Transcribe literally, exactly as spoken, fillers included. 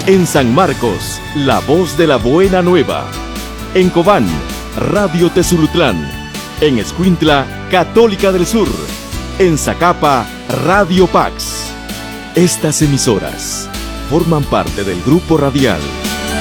En San Marcos, La Voz de la Buena Nueva. En Cobán, Radio Tezulutlán. En Escuintla, Católica del Sur. En Zacapa, Radio Pax. Estas emisoras forman parte del Grupo Radial